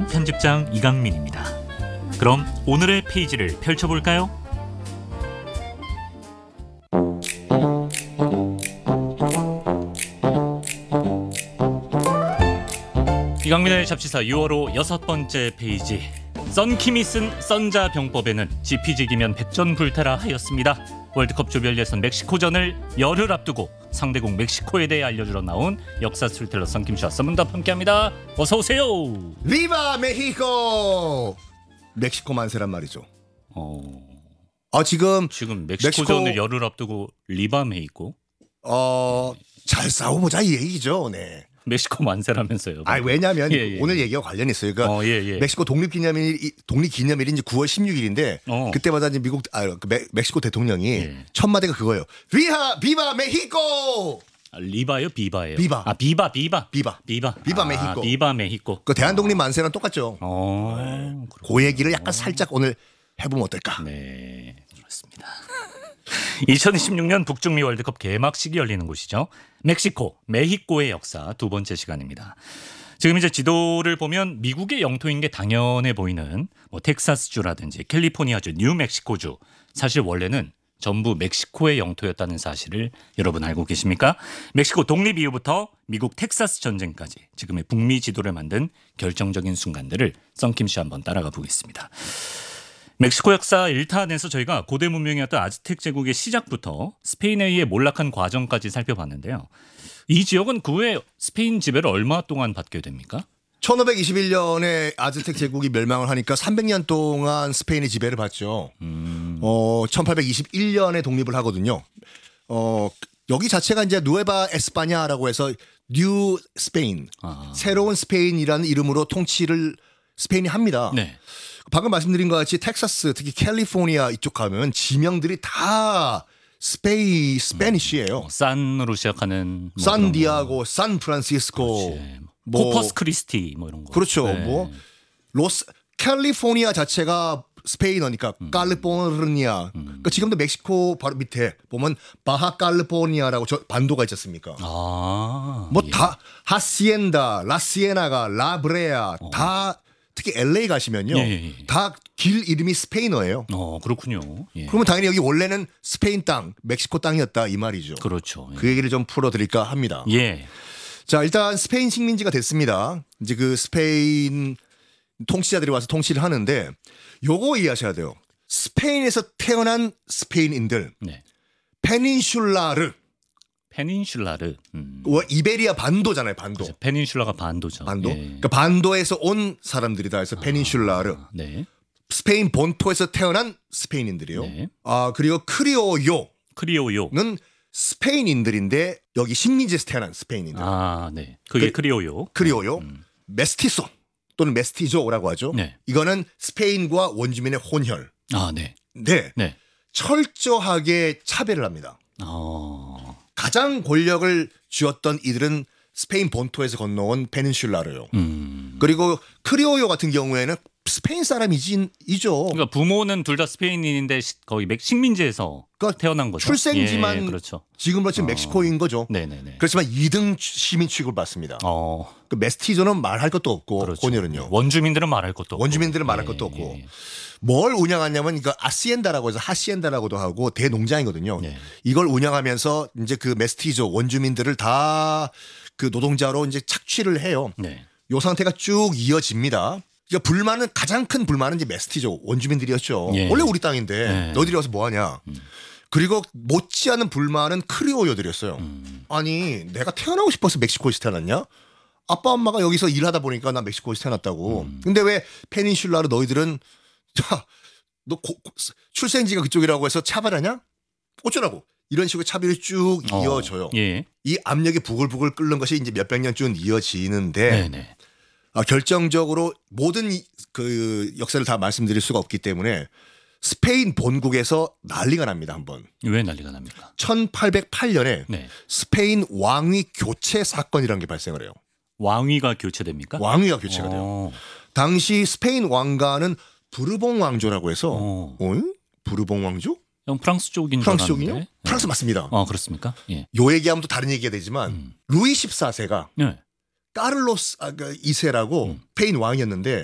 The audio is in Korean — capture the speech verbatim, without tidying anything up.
저는 편집장 이강민입니다. 그럼 오늘의 페이지를 펼쳐볼까요? 이강민의 잡지사 유월호 여섯 번째 페이지. 썬킴이 쓴 썬자병법에는 지피지기면 백전불태라 하였습니다. 월드컵 조별 예선 멕시코전을 열흘 앞두고 상대국 멕시코에 대해 알려주러 나온 역사 스토리텔러 썬킴 씨와 썬문답 함께합니다. 어서 오세요. 비바 메히코. 멕시코 만세란 말이죠. 어... 아 지금 지금 멕시코전을 멕시코... 열흘 앞두고 리밤에 있고 어... 잘 싸워보자 이 얘기죠. 네. 멕시코 만세라면서요. 아 왜냐하면 예, 예. 오늘 얘기와 관련이 있어요. 그러니까 어, 예, 예. 멕시코 독립기념일 독립기념일이 이제 구월 십육일인데 어. 그때마다 이제 미국 아 그 멕시코 대통령이 예. 첫 마디가 그거예요. 비하 비바 메히코. 아, 리바요, 비바예요. 비바. 아 비바, 비바, 비바. 비바, 비바 아, 메히코. 비바 메히코. 그 대한독립 만세랑 똑같죠. 어, 네. 그 얘기를 약간 살짝 오늘 해보면 어떨까? 네, 그렇습니다. 이천이십육 년 북중미 월드컵 개막식이 열리는 곳이죠. 멕시코, 메히코의 역사 두 번째 시간입니다. 지금 이제 지도를 보면 미국의 영토인 게 당연해 보이는 뭐 텍사스주라든지 캘리포니아주, 뉴멕시코주, 사실 원래는 전부 멕시코의 영토였다는 사실을 여러분 알고 계십니까? 멕시코 독립 이후부터 미국 텍사스 전쟁까지 지금의 북미 지도를 만든 결정적인 순간들을 썬킴 씨 한번 따라가 보겠습니다. 멕시코 역사 일 탄에서 저희가 고대 문명이었던 아즈텍 제국의 시작부터 스페인에 의해 몰락한 과정까지 살펴봤는데요. 이 지역은 그 후에 스페인 지배를 얼마 동안 받게 됩니까? 천오백이십일 년에 아즈텍 제국이 멸망을 하니까 삼백 년 동안 스페인의 지배를 받죠. 음. 어, 천팔백이십일 년에 독립을 하거든요. 어, 여기 자체가 이제 누에바 에스파냐라고 해서 뉴 스페인, 아. 새로운 스페인이라는 이름으로 통치를 스페인이 합니다. 네. 방금 말씀드린 것 같이 텍사스, 특히 캘리포니아 이쪽 가면 지명들이 다 스페인, 스페니쉬예요. 어, 산으로 시작하는 뭐 산디아고, 산프란시스코, 그런 거. 뭐 코퍼스 크리스티 뭐 이런 거. 그렇죠. 네. 뭐 로스 캘리포니아 자체가 스페인어니까 음. 칼리포르니아. 그러니까 지금도 멕시코 바로 밑에 보면 바하 칼리포니아라고 저 반도가 있지 않습니까? 아. 뭐 예. 다 하시엔다, 라시에나가, 라브레아 다 특히 엘에이 가시면요. 예, 예, 예. 다 길 이름이 스페인어예요. 어, 그렇군요. 예. 그러면 당연히 여기 원래는 스페인 땅, 멕시코 땅이었다 이 말이죠. 그렇죠. 예. 그 얘기를 좀 풀어드릴까 합니다. 예. 자, 일단 스페인 식민지가 됐습니다. 이제 그 스페인 통치자들이 와서 통치를 하는데 요거 이해하셔야 돼요. 스페인에서 태어난 스페인인들, 네. 페닌슐라르, 페닌슐라르. 음. 뭐 이베리아 반도잖아요, 반도. 그렇죠. 페닌슐라가 반도죠. 반도. 예. 그러니까 반도에서 온 사람들이다 해서 페닌슐라르. 아, 네. 스페인 본토에서 태어난 스페인인들이요. 네. 아, 그리고 크리오요는 크리오요. 스페인인들인데 여기 식민지에서 태어난 스페인인들. 아, 네. 그게 그- 크리오요. 크리오요. 메스티소 또는 메스티조라고 하죠. 네. 이거는 스페인과 원주민의 혼혈. 아, 네. 네. 네. 철저하게 차별을 합니다. 어. 가장 권력을 쥐었던 이들은 스페인 본토에서 건너온 페닌슐라르요. 음. 그리고 크리오요 같은 경우에는 스페인 사람이지죠. 그러니까 부모는 둘 다 스페인인인데 시- 거의 멕 식민지에서 그러니까 태어난 거죠. 출생지만 예, 그렇죠. 지금으로 치면 어. 멕시코인 거죠. 네, 네, 네. 그렇지만 이 등 시민 취급을 받습니다. 어. 그 메스티조는 말할 것도 없고 그렇죠. 혼혈은요. 원주민들은 말할 것도 없고. 원주민들은 말할 예, 것도 없고. 예. 뭘 운영하냐면 이거 아시엔다라고 해서 하시엔다라고도 하고 대농장이거든요. 네. 이걸 운영하면서 이제 그 메스티조 원주민들을 다 그 노동자로 이제 착취를 해요. 네. 요 상태가 쭉 이어집니다. 그러니까 불만은 가장 큰 불만은 이제 메스티조 원주민들이었죠. 예. 원래 우리 땅인데 예. 너희들이 와서 뭐 하냐. 음. 그리고 못지않은 불만은 크리오요들이었어요. 음. 아니 내가 태어나고 싶어서 멕시코에서 태어났냐? 아빠 엄마가 여기서 일하다 보니까 나 멕시코에서 태어났다고. 음. 근데 왜 페닌슐라로 너희들은 자, 너 고, 고, 출생지가 그쪽이라고 해서 차별하냐? 어쩌라고? 이런 식으로 차별이 쭉 어. 이어져요. 예. 이 압력이 부글부글 끓는 것이 이제 몇백 년 쭉 이어지는데 네, 네. 아, 결정적으로 모든 이- 그 역사를 다 말씀드릴 수가 없기 때문에 스페인 본국에서 난리가 납니다. 한번. 왜 난리가 납니까? 천팔백팔 년에 네. 스페인 왕위 교체 사건이라는 게 발생을 해요. 왕위가 교체됩니까? 왕위가 교체가 돼요. 어. 당시 스페인 왕가는 부르봉 왕조라고 해서 어. 어? 부르봉 왕조? 형 프랑스 쪽인 줄 프랑스 알았는데. 쪽이요? 프랑스 맞습니다. 어, 그렇습니까? 예. 요 얘기하면 또 다른 얘기가 되지만 음. 루이 십사 세가 네. 까를로스 아, 그 이 세라고 음. 스페인 왕이었는데